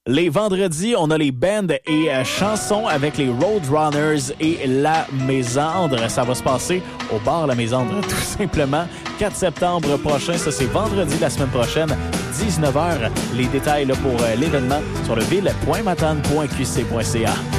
Les vendredis, on a les bands et chansons avec les Roadrunners et La Mésandre. Ça va se passer au bar La Mésandre, tout simplement. 4 septembre prochain, ça c'est vendredi la semaine prochaine, 19h. Les détails là, pour l'événement sur le ville.matane.qc.ca.